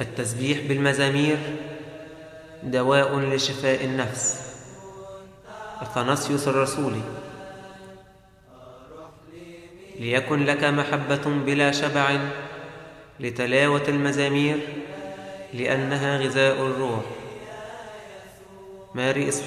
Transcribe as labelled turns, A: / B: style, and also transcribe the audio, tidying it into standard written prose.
A: التسبيح بالمزامير دواء لشفاء النفس. أثناسيوس الرسولي: ليكن لك محبة بلا شبع لتلاوة المزامير، لأنها غذاء الروح. ماري